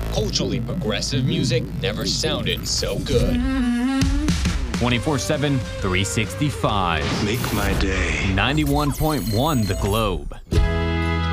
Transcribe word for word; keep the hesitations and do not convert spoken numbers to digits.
Culturally progressive music never sounded so good. twenty-four seven, three sixty-five. Make my day. ninety-one point one The Globe.